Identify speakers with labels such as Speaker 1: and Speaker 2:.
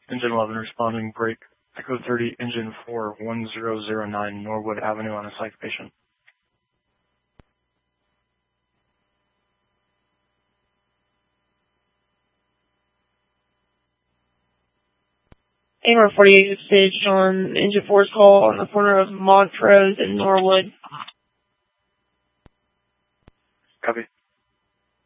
Speaker 1: Engine 11 responding, break. Echo 30, Engine 4, 1009 Norwood Avenue on a psych patient.
Speaker 2: AMR 48 staged on Engine 4's call on the corner of Montrose and Norwood.
Speaker 1: Copy.